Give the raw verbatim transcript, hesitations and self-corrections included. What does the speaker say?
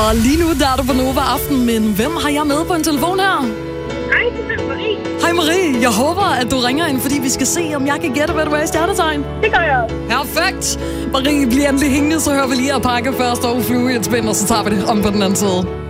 Og lige nu der er du på Nova Aften, men hvem har jeg med på en telefon her? Hej, det er Marie. Hej Marie, jeg håber, at du ringer ind, fordi vi skal se, om jeg kan gætte, hvad du er i stjernetegn. Det gør jeg. Perfekt. Marie, bliver endelig hængende, så hører vi lige at pakke først og flyve i et spænd, og så tager vi det om på den anden side.